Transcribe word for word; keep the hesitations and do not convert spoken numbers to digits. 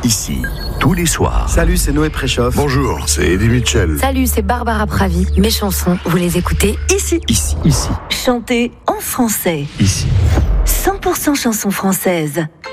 Ici, tous les soirs. Salut, c'est Noé Préchoff. Bonjour, c'est Eddie Mitchell. Salut, c'est Barbara Pravi. Mes chansons, vous les écoutez ici. Ici. Ici. Chantez en français. Ici. cent pour cent chansons françaises.